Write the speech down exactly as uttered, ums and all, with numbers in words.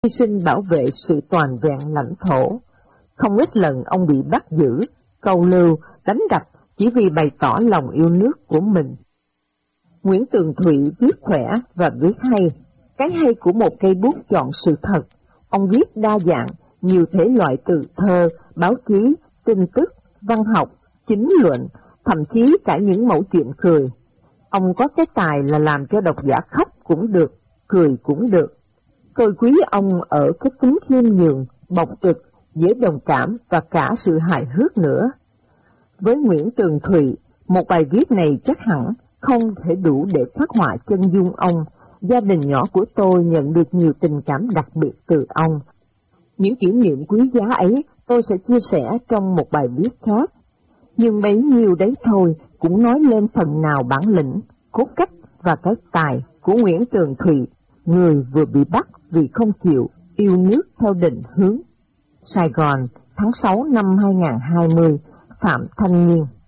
hy sinh bảo vệ sự toàn vẹn lãnh thổ. Không ít lần ông bị bắt giữ, câu lưu, đánh đập chỉ vì bày tỏ lòng yêu nước của mình. Nguyễn Tường Thụy viết khỏe và viết hay. Cái hay của một cây bút chọn sự thật. Ông viết đa dạng, nhiều thể loại từ thơ, báo chí, tin tức, văn học, chính luận, thậm chí cả những mẩu chuyện cười. Ông có cái tài là làm cho độc giả khóc cũng được, cười cũng được. Tôi quý ông ở cái tính khiêm nhường, bộc trực, dễ đồng cảm và cả sự hài hước nữa. Với Nguyễn Tường Thụy, một bài viết này chắc hẳn không thể đủ để khắc họa chân dung ông. Gia đình nhỏ của tôi nhận được nhiều tình cảm đặc biệt từ ông. Những kỷ niệm quý giá ấy tôi sẽ chia sẻ trong một bài viết khác. Nhưng bấy nhiêu đấy thôi cũng nói lên phần nào bản lĩnh, cốt cách và cái tài của Nguyễn Tường Thụy, người vừa bị bắt vì không chịu yêu nước theo định hướng. Sài Gòn, tháng sáu năm hai nghìn không trăm hai mươi, Phạm Thanh Nghiên.